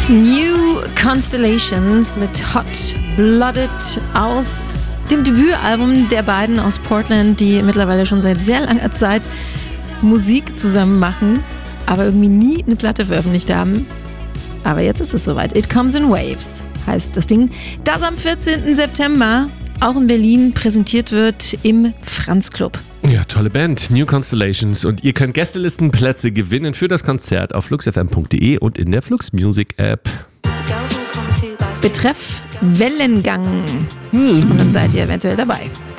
New Constellations mit Hot Blooded aus dem Debütalbum der beiden aus Portland, die mittlerweile schon seit sehr langer Zeit Musik zusammen machen, aber irgendwie nie eine Platte veröffentlicht haben. Aber jetzt ist es soweit. It Comes in Waves heißt das Ding, das am 14. September auch in Berlin präsentiert wird im Franz Club. Ja, tolle Band, New Constellations. Und ihr könnt Gästelistenplätze gewinnen für das Konzert auf fluxfm.de und in der Flux Music App. Betreff Wellengang. Und dann seid ihr eventuell dabei.